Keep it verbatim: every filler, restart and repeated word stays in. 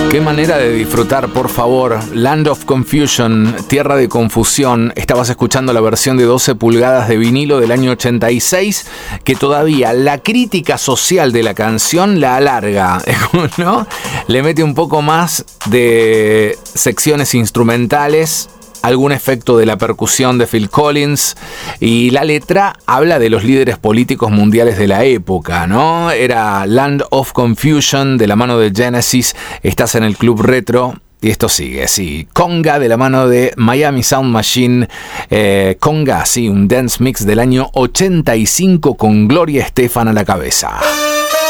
Qué manera de disfrutar, por favor. Land of Confusion, Tierra de Confusión. Estabas escuchando la versión de doce pulgadas de vinilo del año ochenta y seis, que todavía la crítica social de la canción la alarga, ¿no? Le mete un poco más de secciones instrumentales, algún efecto de la percusión de Phil Collins, y la letra habla de los líderes políticos mundiales de la época, ¿no? Era Land of Confusion de la mano de Genesis. Estás en el Club Retro y esto sigue, sí. Conga de la mano de Miami Sound Machine. eh, Conga, sí, un dance mix del año ochenta y cinco con Gloria Estefan a la cabeza.